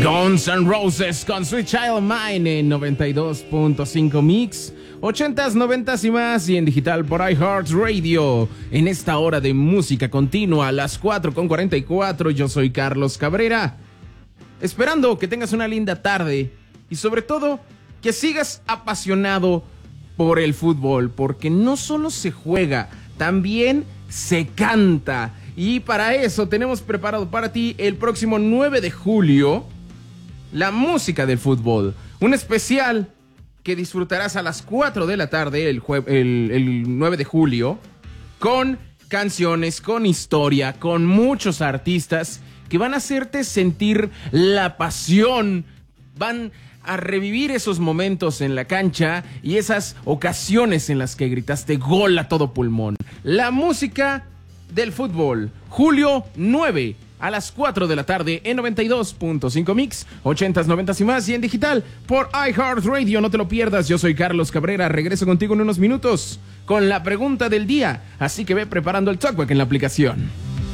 Guns N' Roses con Sweet Child O' Mine en 92.5 Mix, 80s, 90s y más, y en digital por iHeartRadio. En esta hora de música continua a las 4:44, yo soy Carlos Cabrera. Esperando que tengas una linda tarde y sobre todo que sigas apasionado por el fútbol, porque no solo se juega, también se canta. Y para eso tenemos preparado para ti el próximo 9 de julio la música del fútbol. Un especial que disfrutarás a las 4 de la tarde el 9 de julio con canciones, con historia, con muchos artistas que van a hacerte sentir la pasión, van a revivir esos momentos en la cancha y esas ocasiones en las que gritaste gol a todo pulmón. La música del fútbol, julio 9 a las 4 de la tarde en 92.5 Mix, 80s, 90s y más, y en digital por iHeartRadio. No te lo pierdas. Yo soy Carlos Cabrera, regreso contigo en unos minutos con la pregunta del día, así que ve preparando el talkback en la aplicación.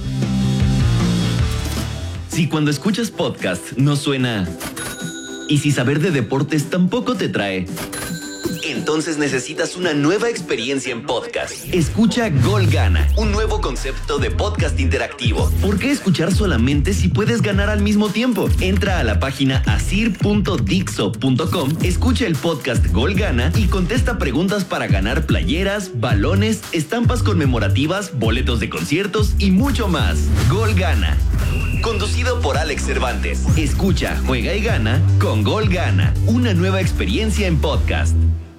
Si cuando escuchas podcast no suena, y si saber de deportes tampoco te trae, entonces necesitas una nueva experiencia en podcast. Escucha Gol Gana, un nuevo concepto de podcast interactivo. ¿Por qué escuchar solamente si puedes ganar al mismo tiempo? Entra a la página asir.dixo.com, escucha el podcast Gol Gana y contesta preguntas para ganar playeras, balones, estampas conmemorativas, boletos de conciertos y mucho más. Gol Gana, conducido por Alex Cervantes. Escucha, juega y gana con Gol Gana, una nueva experiencia en podcast.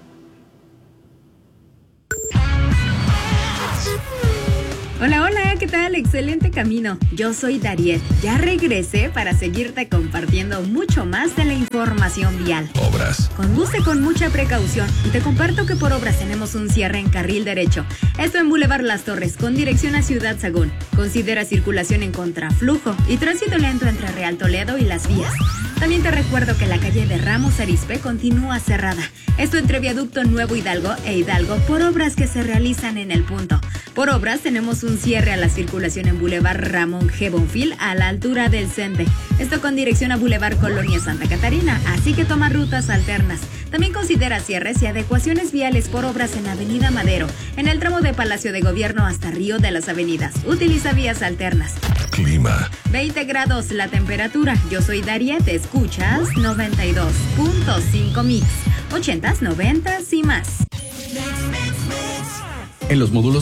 Hola, hola, ¿qué tal? Excelente camino. Yo soy Dariet. Ya regresé para seguirte compartiendo mucho más de la información vial. Obras. Conduce con mucha precaución y te comparto que por obras tenemos un cierre en carril derecho. Esto en Boulevard Las Torres, con dirección a Ciudad Sagún. Considera circulación en contraflujo y tránsito lento entre Real Toledo y Las Vías. También te recuerdo que la calle de Ramos Arizpe continúa cerrada. Esto entre Viaducto Nuevo Hidalgo e Hidalgo por obras que se realizan en el punto. Por obras tenemos un cierre a la circulación en Boulevard Ramón G. Bonfil a la altura del Cende. Esto con dirección a Boulevard Colonia Santa Catarina, así que toma rutas alternas. También considera cierres y adecuaciones viales por obras en Avenida Madero, en el tramo de Palacio de Gobierno hasta Río de las Avenidas. Utiliza vías alternas. Clima. 20 grados la temperatura. Yo soy Daria, te escuchas 92.5 Mix, 80s, 90s y más. En los módulos